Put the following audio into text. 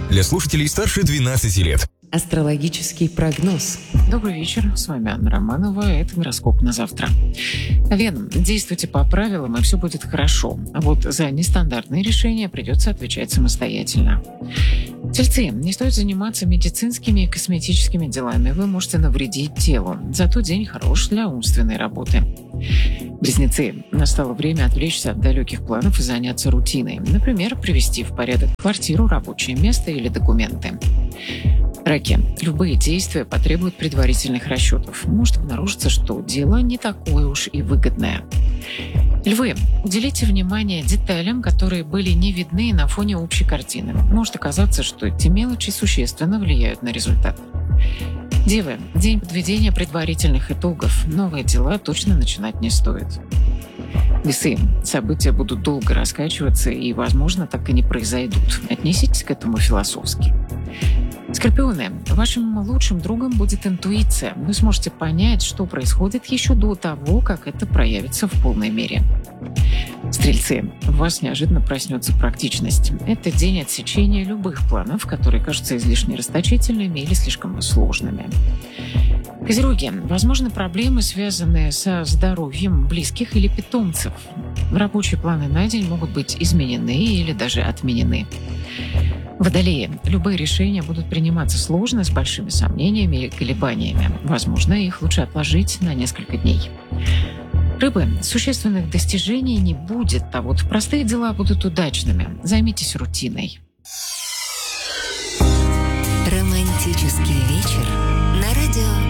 Для слушателей старше 12 лет. Астрологический прогноз. Добрый вечер, с вами Анна Романова, это гороскоп на завтра. Вен, действуйте по правилам, и все будет хорошо. А вот за нестандартные решения придется отвечать самостоятельно. Тельцы, не стоит заниматься медицинскими и косметическими делами, вы можете навредить телу. Зато день хорош для умственной работы. Близнецы, настало время отвлечься от далеких планов и заняться рутиной. Например, привести в порядок квартиру, рабочее место или документы. Раки. Любые действия потребуют предварительных расчетов. Может обнаружиться, что дело не такое уж и выгодное. Львы. Уделите внимание деталям, которые были не видны на фоне общей картины. Может оказаться, что эти мелочи существенно влияют на результат. Девы. День подведения предварительных итогов. Новые дела точно начинать не стоит. Весы. События будут долго раскачиваться и, возможно, так и не произойдут. Отнеситесь к этому философски. Скорпионы. Вашим лучшим другом будет интуиция. Вы сможете понять, что происходит еще до того, как это проявится в полной мере. Стрельцы. У вас неожиданно проснется практичность. Это день отсечения любых планов, которые кажутся излишне расточительными или слишком сложными. Козероги. Возможны проблемы, связанные со здоровьем близких или питомцев. Рабочие планы на день могут быть изменены или даже отменены. Водолеи. Любые решения будут приниматься сложно, с большими сомнениями и колебаниями. Возможно, их лучше отложить на несколько дней. Рыбы. Существенных достижений не будет, а вот простые дела будут удачными. Займитесь рутиной. Романтический вечер на радио